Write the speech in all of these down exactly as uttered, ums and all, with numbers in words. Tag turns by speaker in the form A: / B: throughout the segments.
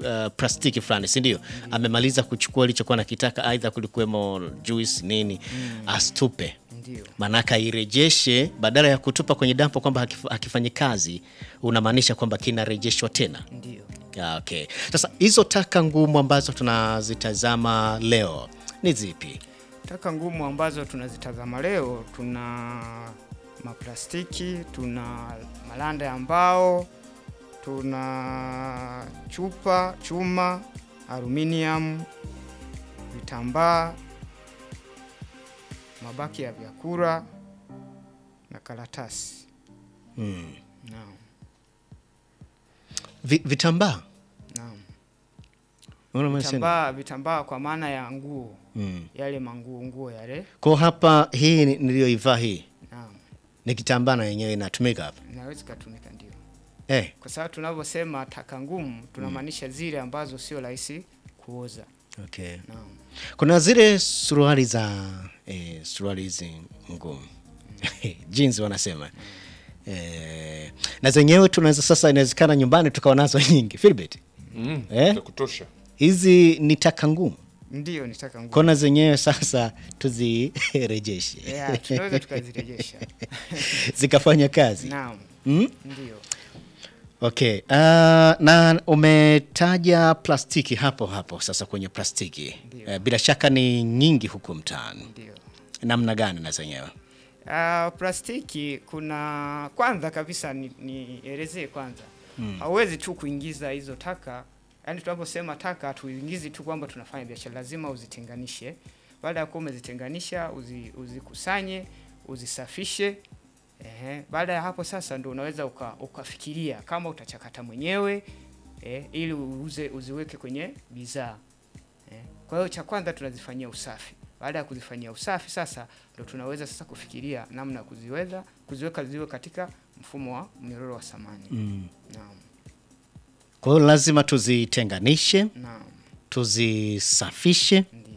A: uh, plastiki fulani, si ndio? Amemaliza kuchukua alichokuwa anakitaka, aidha kulikuwemo juice nini, mm. astupe.
B: Ndio.
A: Manaka irejeshe badala ya kutupa kwenye dampo kwamba hakifanyi kazi, unamaanisha kwamba kinarejeshwa tena.
B: Ndio.
A: Yeah, okay. Sasa hizo taka ngumu ambazo tunazitazama leo ni zipi?
B: Taka ngumu ambazo tunazitazama leo, tuna maplastiki, tuna malanda ya mbao, tuna chupa, chuma, aluminium, vitambaa, mabaki ya vyakula na karatasi.
A: Hmm.
B: Naam.
A: Vi, vitambaa?
B: Naam.
A: Unaona
B: Vitambaa, vitambaa kwa maana ya nguo.
A: Hmm.
B: Yale manguo nguo yale.
A: Kwa hapa hii niliyoivaa hii.
B: Naam.
A: Ni kitambaa na yenyewe inatumika hapa.
B: Inaweza kutumika ndio.
A: Eh.
B: Kwa sababu tunavyosema taka ngumu tunamaanisha zile ambazo sio rahisi kuoza.
A: Okay.
B: Naam.
A: Kuna zile suruali za eh, suruali hizi ngumu. Mm. Jeans wanasema. Mm. Eh, na zenyewe tunaweza sasa, inawezekana nyumbani tukawa nazo nyingi. Philbert.
C: Mm.
A: Eh?
C: Kutosha.
A: Hizi ni taka ngumu.
B: Ndio ni taka ngumu.
A: Kona zenyewe sasa tuzirejeshe.
B: Yeah, tunaweza tukazirejesha.
A: Zikafanya kazi.
B: Naam.
A: Mm?
B: Ndio.
A: Okay. Uh, na umetaja plastiki hapo hapo sasa kwenye plastiki. Uh, bila shaka ni nyingi huku mtaani.
B: Ndio.
A: Namna gani na zenyewe?
B: Uh, plastiki kuna kwanza kabisa ni, ni elezee kwanza. Hmm. Hauwezi tu kuingiza hizo taka. Yaani tunaposema taka tuingizi tu kwamba tunafanya biashara, lazima uzitenganishe. Baada ya kuwa umezitenganisha, uzi, uzikusanye, uzisafishe. Ehe, baada ya hapo sasa ndio unaweza uka, ukafikiria kama utachakata mwenyewe eh, ili uze, uziweke kwenye bidhaa. Eh, kwa hiyo cha kwanza tunazifanyia usafi. Baada ya kuzifanyia usafi sasa ndio tunaweza sasa kufikiria namna ya kuziweza kuziweka ziwe katika mfumo wa mnyororo wa thamani.
A: Mm.
B: Naam.
A: Kwa hiyo lazima tuzitenganishe.
B: Naam.
A: Tuzisafishe.
B: Ndio.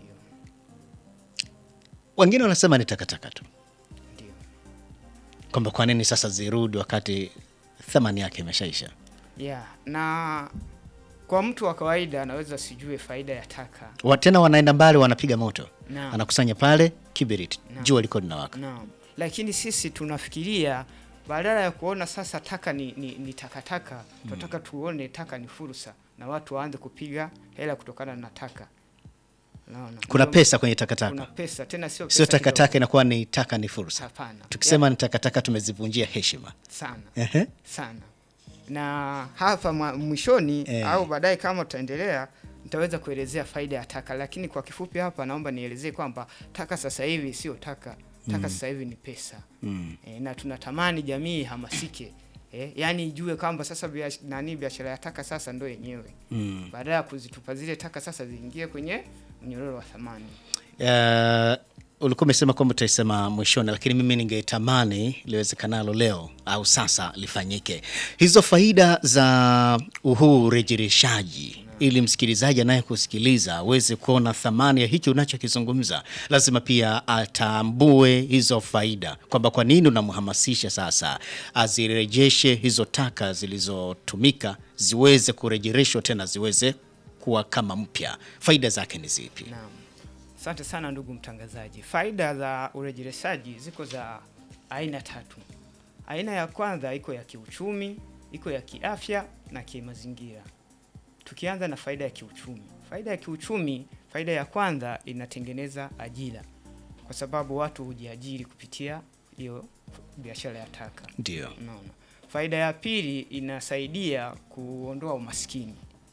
A: Wengine wanasema ni takataka tu.
B: Ndio.
A: Kwamba kwa nini sasa zirudi wakati thamani yake imeshaisha?
B: Yeah, na kwa mtu wa kawaida anaweza sijue faida ya taka.
A: Watena wanaenda mbali, wanapiga moto.
B: Naam.
A: Anakusanya pale kibiriti. Jua liko linawaka.
B: Naam. Lakini sisi tunafikiria badala ya kuona sasa taka ni, ni, ni takataka, tunataka tuone taka ni fursa na watu waanze kupiga hela kutokana na taka. Naona.
A: Kuna pesa kwenye takataka.
B: Kuna pesa, tena sio pesa.
A: Sio takataka inakuwa ni taka ni fursa.
B: Hapana.
A: Tukisema
B: Ya,
A: ni takataka tumezivunjia heshima.
B: Sana.
A: Ehe.
B: Sana. Na hapa mwishoni eh, au baadaye kama tutaendelea nitaweza kuelezea faida ya taka, lakini kwa kifupi hapa naomba nielezee kwamba taka sasa hivi sio taka. Taka mm. sasa hivi ni pesa. Mm. E, na tunatamani jamii hamasike. Eh, yani ijue kwamba sasa biash, nani biashara ya taka sasa ndio yenyewe. Mm. Baada ya kuzitupa zile taka sasa ziingie kwenye mnyororo wa thamani.
A: Uh, ulikuwa umesema kwamba utaisema mwishoni, lakini mimi ningetamani liwezekanalo leo au sasa lifanyike. Hizo faida za uhuru urejeshaji, ili msikilizaji naye kusikiliza aweze kuona thamani ya hiki unachokizungumza, lazima pia atambue hizo faida, kwamba kwa nini unamhamasisha sasa azirejeshe hizo taka zilizotumika ziweze kurejereshwa tena, ziweze kuwa kama mpya. Faida zake ni zipi?
B: Naam. Asante sana ndugu mtangazaji. Faida za urejeshaji ziko za aina tatu. Aina ya kwanza iko ya kiuchumi, iko ya kiafya na kimazingira. Tukianza na faida ya kiuchumi. Faida ya kiuchumi, faida ya kwanza inatengeneza ajira. Kwa sababu watu hujiajiri kupitia hiyo biashara ya taka.
A: Ndio.
B: Unaona. Faida ya pili inasaidia kuondoa umaskini.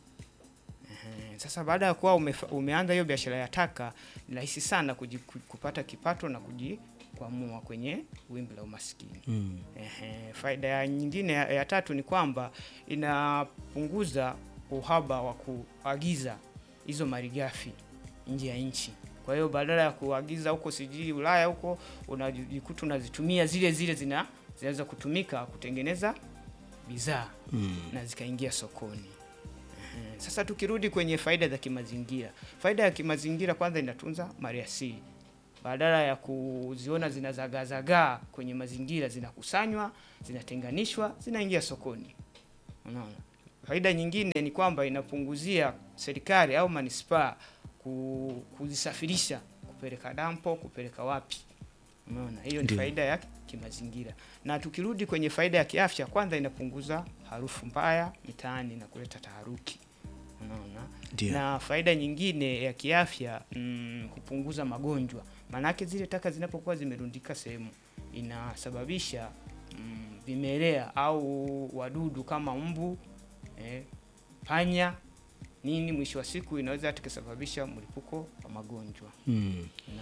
B: Sasa baada ya kuwa ume, umeanza hiyo biashara ya taka, ni rahisi sana kuji, kupata kipato na kujikwamua kwenye wimbi la umaskini. Mm. Ehe, faida ya nyingine ya, ya tatu ni kwamba inapunguza uhaba wa kuagiza hizo malighafi nje ya nchi. Kwa hiyo badala ya kuagiza huko sijui Ulaya huko, unajikuta unazitumia zile zile zina zinaweza kutumika kutengeneza bidhaa mm. na zikaingia sokoni. Sasa tukirudi kwenye faida za kimazingira. Faida ya kimazingira kwanza inatunza maliasili. Badala ya kuziona zinazagazagaa kwenye mazingira, zinakusanywa, zinatenganishwa, zinaingia sokoni. Unaona? Faida nyingine ni kwamba inapunguzia serikali au manispaa kuzisafirisha kupeleka dampo, kupeleka wapi. Umeona? Hiyo ni faida ya kimazingira. Na tukirudi kwenye faida ya kiafya, kwanza inapunguza harufu mbaya mitaani na kuleta taharuki. Unaona? Na faida nyingine ya kiafya, mm, kupunguza magonjwa. Maanake zile taka zinapokuwa zimerundika sehemu inasababisha mm, vimelea au wadudu kama mbu, eh, panya nini, mwisho wa siku inaweza hata kusababisha mlipuko wa magonjwa.
A: Mm.
B: Na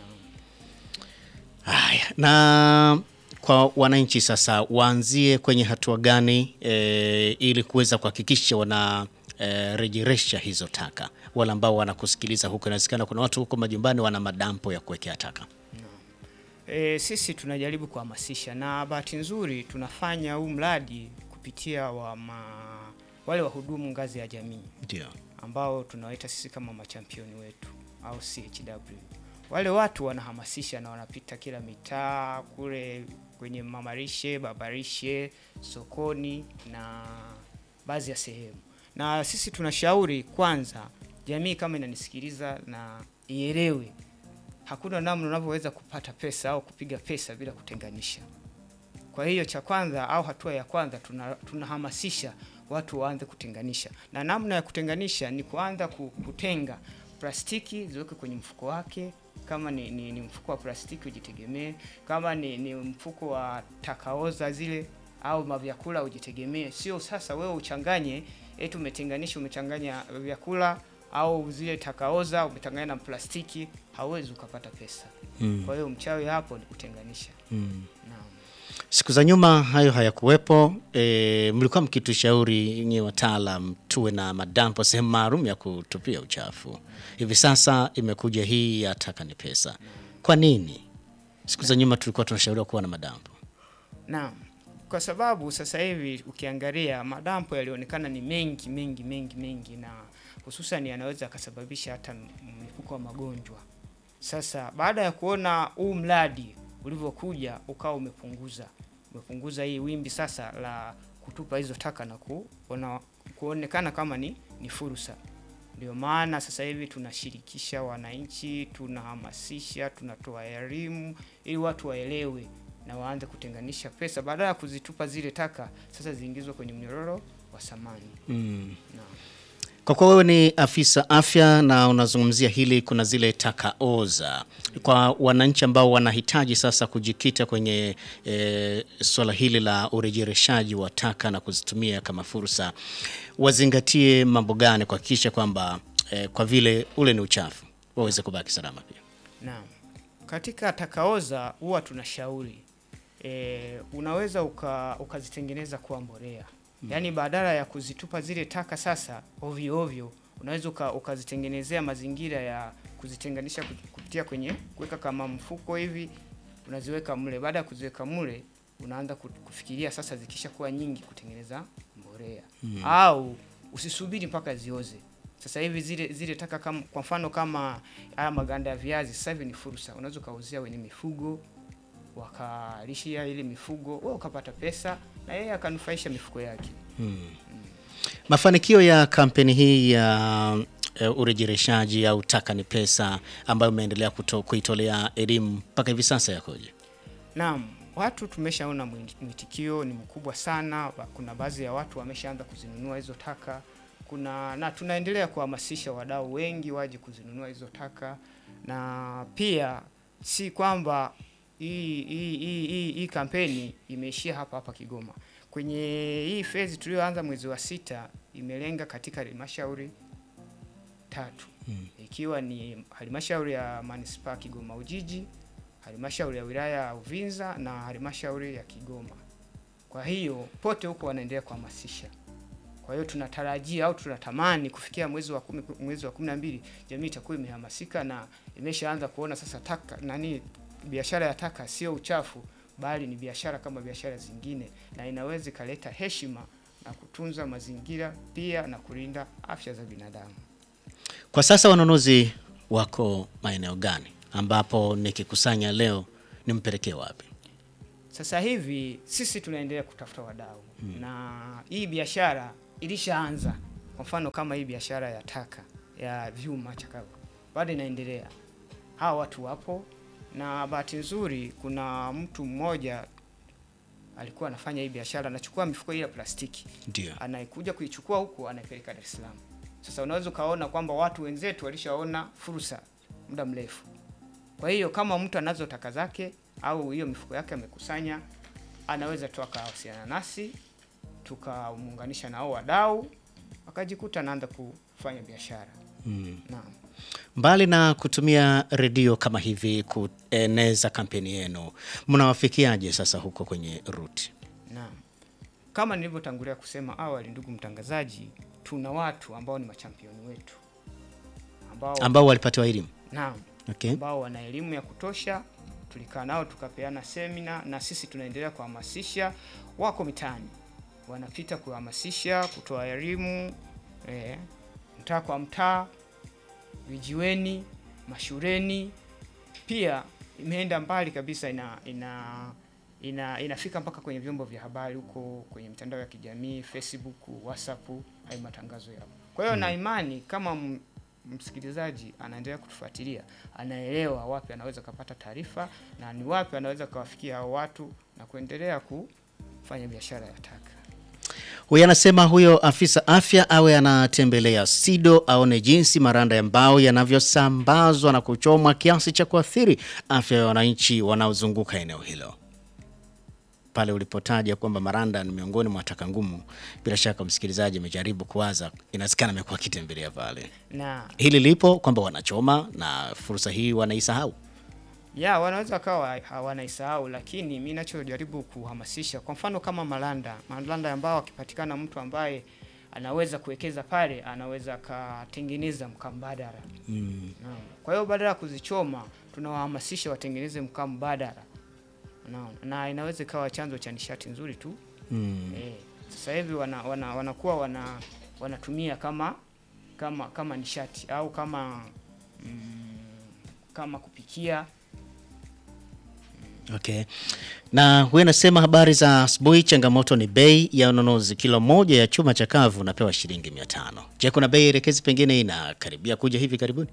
A: haya, na kwa wananchi sasa waanzie kwenye hatua gani e, ili kuweza kuhakikisha wana e, rejeresha hizo taka? Wale ambao wanakusikiliza huko, inawezekana kuna watu huko majumbani wana madampo ya kuwekea taka.
B: E, sisi tunajaribu kuhamasisha, na bahati nzuri tunafanya huu mradi kupitia wa ma, wale wahudumu ngazi ya jamii.
A: Ndio.
B: Ambao tunawaita sisi kama machampioni wetu au C H W. Wale watu wanahamasisha na wanapita kila mitaa kule kwenye mamarishe, babarishe, sokoni na baadhi ya sehemu. Na sisi tunashauri kwanza jamii kama inanisikiliza na ielewe hakuna namna unavyoweza kupata pesa au kupiga pesa bila kutenganisha. Kwa hiyo cha kwanza au hatua ya kwanza tunahamasisha tuna watu waanze kutenganisha. Na namna ya kutenganisha ni kuanza kutenga plastiki ziweke kwenye mfuko wake. Kama ni, ni, ni mfuko wa plastiki ujitegemee. Kama ni, ni mfuko wa takaoza zile au mavyakula ujitegemee. Sio sasa wewe uchanganye eti umetenganisha, umechanganya vyakula au zile takaoza umetanganya na plastiki, hauwezi ukapata pesa. Mm. Kwa hiyo mchawi hapo ni kutenganisha.
A: Mm. Naam. Siku za nyuma hayo hayakuwepo. E, mlikuwa mkitushauri nyinyi wataalam tuwe na madampo, sehemu maalum ya kutupia uchafu. Hivi sasa imekuja hii ya taka ni pesa. Kwa nini? Siku za nyuma tulikuwa tunashauriwa kuwa na madampo.
B: Naam. Kwa sababu sasa hivi ukiangalia madampo yalionekana ni mengi mengi mengi mengi, na hususan yanaweza kusababisha hata mlipuko wa magonjwa. Sasa baada ya kuona huu mradi ulivyokuja ukao umepunguza umepunguza hii wimbi sasa la kutupa hizo taka na kuona kuonekana kama ni ni fursa. Ndio maana sasa hivi tunashirikisha wananchi, tunahamasisha, tunatoa elimu ili watu waelewe na waanze kutenganisha pesa badala ya kuzitupa zile taka sasa ziingizwe kwenye mnyororo wa samani.
A: Mm. Na kwa kuwa wewe ni afisa afya na unazungumzia hili, kuna zile taka oza kwa wananchi ambao wanahitaji sasa kujikita kwenye e, swala hili la urejereshaji wa taka na kuzitumia kama fursa, wazingatie mambo gani kuhakikisha kwamba e, kwa vile ule ni uchafu waweze kubaki salama pia?
B: Naam. Katika taka oza huwa tunashauri e, unaweza uka, ukazitengeneza kuwa mbolea. Yaani badala ya kuzitupa zile taka sasa ovyo ovyo, unaweza uka, ukazitengenezea mazingira ya kuzitenganisha kupitia kwenye kuweka kama mfuko hivi, unaziweka mle. Baada ya kuziweka mle unaanza kufikiria sasa zikisha kuwa nyingi kutengeneza mbolea. Hmm. Au usisubiri mpaka zioze. Sasa hivi zile zile taka kama kwa mfano kama haya maganda ya viazi sasa hivi ni fursa. Unaweza kauzia wenye mifugo wakalishia ile mifugo, wewe ukapata pesa na yeye akanufaisha mifugo yake. Hmm. Hmm.
A: Mafanikio ya kampeni hii ya uh, urejereshaji au taka ni pesa ambayo umeendelea kuitolea elimu mpaka hivi sasa yakoje?
B: Naam, watu tumeshaona mwitikio ni mkubwa sana. Kuna baadhi ya watu wameshaanza kuzinunua hizo taka. Kuna na tunaendelea kuhamasisha wadau wengi waje kuzinunua hizo taka, na pia si kwamba hii hii hii hii kampeni imeishia hapa hapa Kigoma. Kwenye hii phase tulioanza mwezi wa sita imelenga katika halmashauri tatu. Hmm. Ikiwa ni halmashauri ya Manispaa Kigoma Ujiji, halmashauri ya wilaya ya Uvinza na halmashauri ya Kigoma. Kwa hiyo pote huko wanaendelea kuhamasisha. Kwa hiyo tunatarajia au tunatamani kufikia mwezi wa kumi, mwezi wa kumi na mbili jamii itakuwa imehamasika na imeshaanza kuona sasa taka nani biashara ya taka sio uchafu bali ni biashara kama biashara zingine, na inaweza kaleta heshima na kutunza mazingira pia na kulinda afya za binadamu.
A: Kwa sasa wanunuzi wako maeneo gani ambapo nikikusanya leo nimpelekee wapi?
B: Sasa hivi sisi tunaendelea kutafuta wadau. Hmm. Na hii biashara ilishaanza. Kwa mfano kama hii biashara ya taka ya vyuma chakavu bado inaendelea. Hao watu wapo, na bahati nzuri kuna mtu mmoja alikuwa anafanya hii biashara, anachukua mifuko hii ya plastiki.
A: Ndio.
B: Anaikuja kuichukua huko anaipeleka Dar es Salaam. Sasa unaweza kaona kwamba watu wenzetu walishaona fursa muda mrefu. Kwa hiyo kama mtu anazo taka zake au hiyo mifuko yake amekusanya, anaweza tu akawasiliana nasi, tukamuunganisha na hao wadau, akajikuta anaanza kufanya biashara.
A: Mm.
B: Naam.
A: Mbali na kutumia redio kama hivi kueneza kampeni yenu, mnawafikiaje sasa huko kwenye route?
B: Naam. Kama nilivyotangulia kusema awali, ndugu mtangazaji, tuna watu ambao ni machampioni wetu ambao
A: ambao walipatiwa elimu.
B: Naam.
A: Okay.
B: Ambao wana elimu ya kutosha, tulikaa nao tukapeana semina, na sisi tunaendelea kuhamasisha. Wako mitaani wanapita kuhamasisha, kutoa elimu eh, mtaa kwa mtaa, vijiweni, mashuleni. Pia imeenda mbali kabisa, ina ina ina inafika mpaka kwenye vyombo vya habari huko kwenye mitandao ya kijamii, Facebook, WhatsApp, hayo matangazo yao. Kwa hiyo hmm, na imani kama msikilizaji anaendelea kutufuatilia, anaelewa wapi anaweza kupata taarifa na ni wapi anaweza kuwafikia hao watu na kuendelea kufanya biashara ya taka.
A: Huyu anasema huyo afisa afya awe anatembelea SIDO aone jinsi maranda ya mbao yanavyosambazwa na kuchomwa kiasi cha kuathiri afya ya wananchi wanaozunguka eneo hilo. Pale ulipotaja kwamba maranda ni miongoni mwa taka ngumu, bila shaka msikilizaji amejaribu kuwaza, inasikana amekuwa kitembelea pale.
B: Na
A: hili lipo kwamba wanachoma na fursa hii wanaisahau.
B: Ya, wanaweza kawa wanaisahau, lakini mimi ninachojaribu kuhamasisha, kwa mfano kama maranda, maranda ambao akipatikana mtu ambaye anaweza kuwekeza pale, anaweza katengeneza mkaa mbadala. Mm. Naam. Kwa hiyo badala ya kuzichoma, tunawahamasisha watengeneze mkaa mbadala. Naam. Na inaweza kawa chanzo cha nishati nzuri tu. Mm. Eh, sasa hivi wana, wana, wanakuwa wana wanatumia kama kama kama nishati au kama mm, kama kupikia.
A: Okay. Na wewe unasema habari za asubuhi, changamoto ni bei ya ununuzi. Kilo moja ya chuma chakavu unapewa shilingi mia tano. Je, kuna bei elekezi pengine inakaribia kuja hivi karibuni?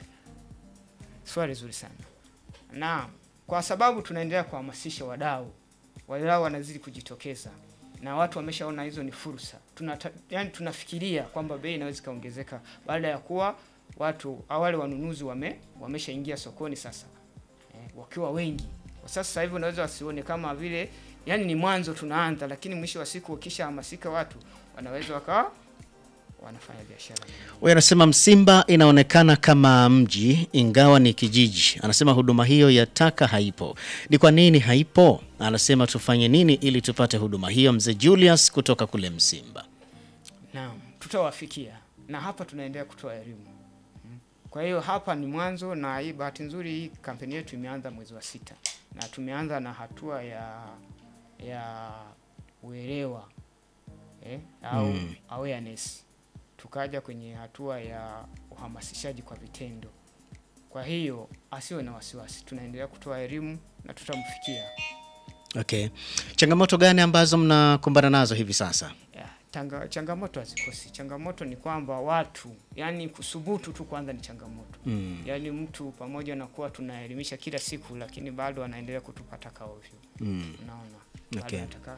B: Swali zuri sana. Na kwa sababu tunaendelea kuhamasisha wadau, wadau wanazidi kujitokeza na watu wameshaona hizo ni fursa. Tuna yani tunafikiria kwamba bei inaweza kaongezeka baada ya kuwa watu awali wanunuzi wame wameshaingia sokoni sasa. Eh, wakiwa wengi. Kwa sasa hivi unaweza wasione kama vile yani ni mwanzo tunaanza, lakini mwisho wa siku ukisha hamasika watu wanaweza wakawa wanafanya biashara.
A: Wewe anasema Msimba inaonekana kama mji ingawa ni kijiji. Anasema huduma hiyo ya taka haipo. Ni kwa nini haipo? Anasema tufanye nini ili tupate huduma hiyo? Mzee Julius kutoka kule Msimba.
B: Naam, tutawafikia. Na hapa tunaendelea kutoa elimu. Kwa hiyo hapa ni mwanzo, na hii bahati nzuri hii kampeni yetu imeanza mwezi wa sita. Na tumeanza na hatua ya ya uelewa eh, au mm. awareness. Tukaja kwenye hatua ya uhamasishaji kwa vitendo. Kwa hiyo asiwe na wasiwasi, tunaendelea kutoa elimu na tutamfikia.
A: Okay. Changamoto gani ambazo mnakumbana nazo hivi sasa?
B: Yeah, tanga, changamoto hazikosi. Changamoto ni kwamba watu, yani kusubutu tu kwanza ni changamoto. Mm. Yani mtu pamoja na kuwa tunaelimisha kila siku, lakini bado anaendelea kutupata kaovyo. Mm. Unaona.
A: Okay.
B: Nataka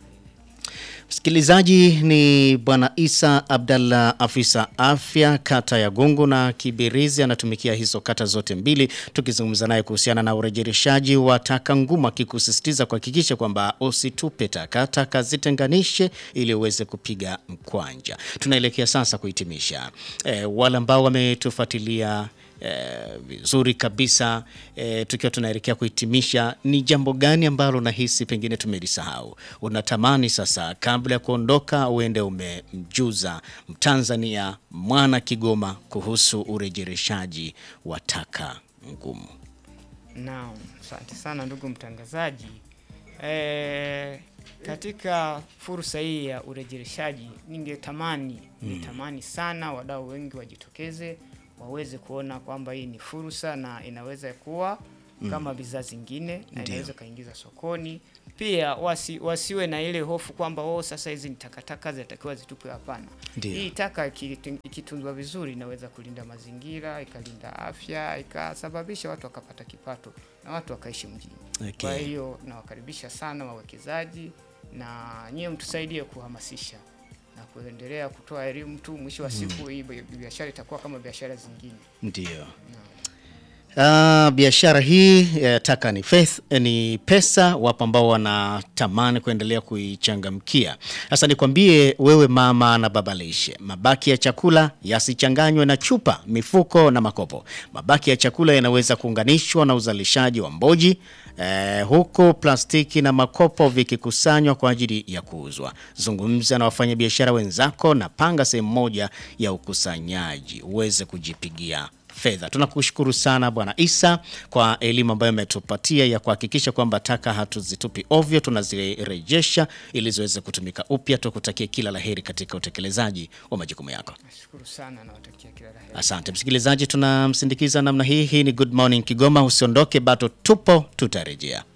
A: Msikilizaji, ni Bwana Isa Abdalla, afisa afya kata ya Gungu na Kibirizi, anatumikia hizo kata zote mbili, tukizungumza naye kuhusiana na urejereshaji wa taka ngumu, akikusisitiza kuhakikisha kwamba usitupe taka, taka zitenganishe ili uweze kupiga mkwanja. Tunaelekea sasa kuhitimisha. E, wale ambao wametufuatilia Eh, vizuri kabisa, eh, tukiwa tunaelekea kuhitimisha, ni jambo gani ambalo nahisi pengine tumelisahau unatamani sasa kabla ya kuondoka uende umemjuza Mtanzania mwana Kigoma kuhusu urejereshaji wa taka ngumu?
B: Naam, asante sana ndugu mtangazaji. Eh, katika fursa hii ya urejereshaji ningetamani mm. ningetamani sana wadau wengi wajitokeze, waweze kuona kwamba hii ni fursa na inaweza kuwa kama bidhaa zingine na
A: Ndiyo.
B: inaweza kaingiza sokoni. Pia wasi, wasiwe na ile hofu kwamba oh, sasa hizi ni takataka zitakiwa zitupwe. Hapana. Hii taka ikitunzwa vizuri inaweza kulinda mazingira, ikalinda afya, ikasababisha watu wakapata kipato na watu wakaishi mjini. Okay. Kwa hiyo nawakaribisha sana wawekezaji na nyie mtusaidie kuhamasisha na kuendelea kutoa elimu tu, mwisho wa siku hii biashara itakuwa kama biashara zingine.
A: Ndio. Uh, biashara hii ya taka ni faith, ni pesa. Wapo ambao wanatamani kuendelea kuichangamkia. Sasa nikwambie wewe mama na baba lishe, mabaki ya chakula yasichanganywe na chupa, mifuko na makopo. Mabaki ya chakula yanaweza kuunganishwa na uzalishaji wa mboji, eh, huko plastiki na makopo vikikusanywa kwa ajili ya kuuzwa. Zungumza na wafanyabiashara wenzako na panga sehemu moja ya ukusanyaji uweze kujipigia fedha. Tunakushukuru sana Bwana Isa kwa elimu ambayo umetupatia ya kuhakikisha kwamba taka hatuzitupi ovyo, tunazirejesha ili ziweze kutumika upya. Tukutakie kila laheri katika utekelezaji wa majukumu yako.
B: Nashukuru sana na watakia kila laheri.
A: Asante msikilizaji, tunamsindikiza namna hii. Hii ni Good Morning Kigoma. Usiondoke, bado tupo, tutarejea.